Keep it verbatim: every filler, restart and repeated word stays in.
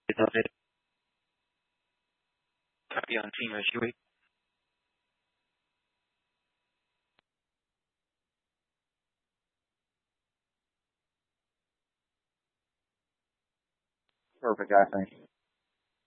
Copy on team as you wait. Perfect, guys. Thanks.